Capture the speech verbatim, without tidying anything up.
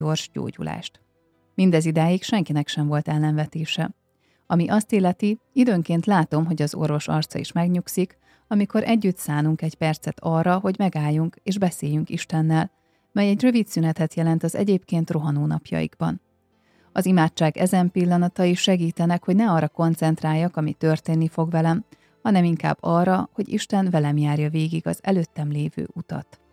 gyors gyógyulást. Mindez idáig senkinek sem volt ellenvetése. Ami azt illeti, időnként látom, hogy az orvos arca is megnyugszik, amikor együtt szánunk egy percet arra, hogy megálljunk és beszéljünk Istennel, mely egy rövid szünetet jelent az egyébként rohanó napjaikban. Az imádság ezen pillanatai segítenek, hogy ne arra koncentráljak, ami történni fog velem, hanem inkább arra, hogy Isten velem járja végig az előttem lévő utat.